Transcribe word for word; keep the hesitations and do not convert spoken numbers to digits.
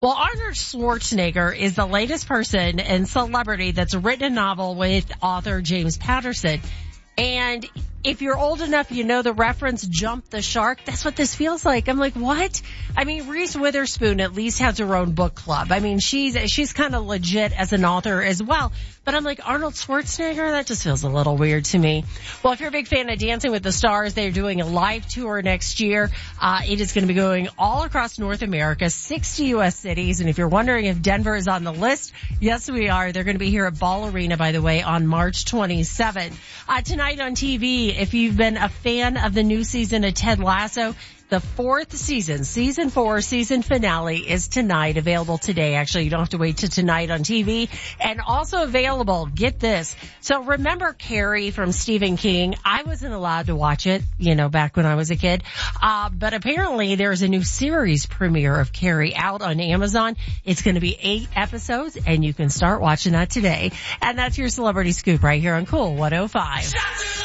Well, Arnold Schwarzenegger is the latest person and celebrity that's written a novel with author James Patterson. And if you're old enough, you know the reference, Jump the Shark. That's what this feels like. I'm like, what? I mean, Reese Witherspoon at least has her own book club. I mean, she's, she's kind of legit as an author as well. But I'm like, Arnold Schwarzenegger? That just feels a little weird to me. Well, if you're a big fan of Dancing with the Stars, they're doing a live tour next year. Uh, it is going to be going all across North America, sixty U S cities. And if you're wondering if Denver is on the list, yes, we are. They're going to be here at Ball Arena, by the way, on March twenty-seventh. Uh, tonight on T V, if you've been a fan of the new season of Ted Lasso, the fourth season, season four, season finale is tonight, available today. Actually, you don't have to wait till tonight on T V. And also available, get this. So remember Carrie from Stephen King? I wasn't allowed to watch it, you know, back when I was a kid. Uh, but apparently there's a new series premiere of Carrie out on Amazon. It's going to be eight episodes and you can start watching that today. And that's your Celebrity Scoop right here on Cool one oh five.